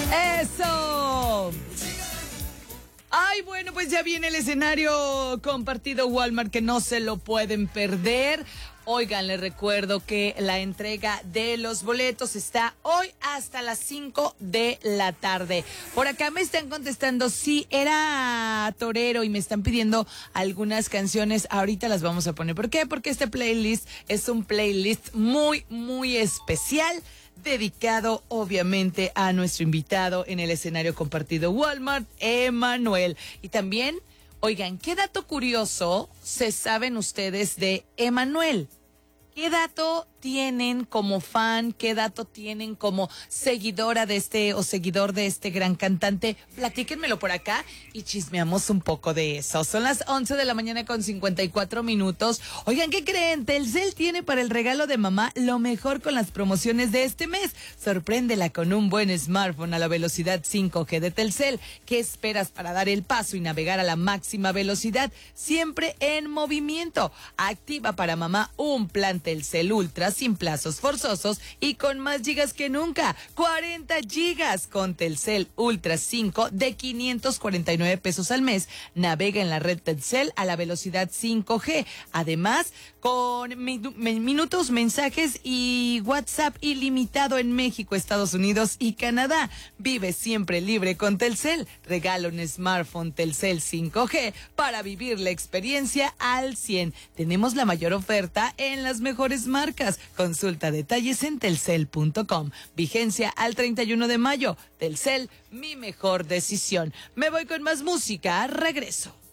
¡Eso! Ay, bueno, pues ya viene el escenario compartido Walmart que no se lo pueden perder. Oigan, les recuerdo que la entrega de los boletos está hoy hasta las 5 de la tarde. Por acá me están contestando si era torero y me están pidiendo algunas canciones. Ahorita las vamos a poner. ¿Por qué? Porque este playlist es un playlist muy, muy especial, dedicado obviamente a nuestro invitado en el escenario compartido Walmart, Emanuel. Y también, oigan, ¿qué dato curioso se saben ustedes de Emanuel? ¿Qué dato tienen como fan? ¿Qué dato tienen como seguidora de este o seguidor de este gran cantante? Platíquenmelo por acá y chismeamos un poco de eso. Son las 11 de la mañana con 54 minutos. Oigan, ¿qué creen? Telcel tiene para el regalo de mamá lo mejor con las promociones de este mes. Sorpréndela con un buen smartphone a la velocidad 5G de Telcel. ¿Qué esperas para dar el paso y navegar a la máxima velocidad? Siempre en movimiento. Activa para mamá un plan Telcel Ultra sin plazos forzosos y con más gigas que nunca. 40 gigas con Telcel Ultra 5 de 549 pesos al mes. Navega en la red Telcel a la velocidad 5G. Además, con minutos, mensajes y WhatsApp ilimitado en México, Estados Unidos y Canadá. Vive siempre libre con Telcel. Regala un smartphone Telcel 5G para vivir la experiencia al 100. Tenemos la mayor oferta en las mejores marcas. Consulta detalles en telcel.com. Vigencia al 31 de mayo. Telcel, mi mejor decisión. Me voy con más música. Regreso.